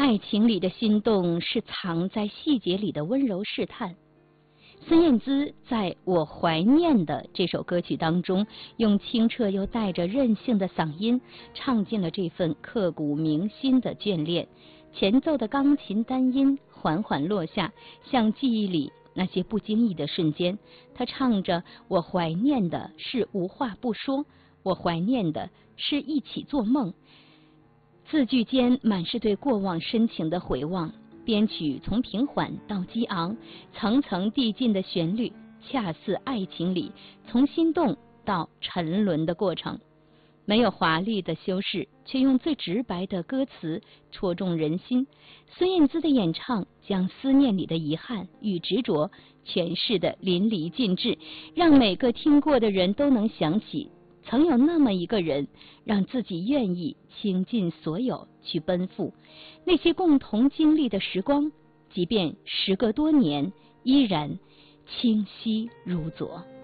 爱情里的心动是藏在细节里的温柔试探。孙燕姿在我怀念的这首歌曲当中，用清澈又带着任性的嗓音，唱尽了这份刻骨铭心的眷恋。前奏的钢琴单音缓缓落下，像记忆里那些不经意的瞬间。他唱着，我怀念的是无话不说，我怀念的是一起做梦。字句间满是对过往深情的回望，编曲从平缓到激昂，层层递进的旋律，恰似爱情里从心动到沉沦的过程。没有华丽的修饰，却用最直白的歌词戳中人心。孙燕姿的演唱将思念里的遗憾与执着诠释得淋漓尽致，让每个听过的人都能想起曾有那么一个人，让自己愿意倾尽所有去奔赴。那些共同经历的时光，即便时隔多年，依然清晰如昨。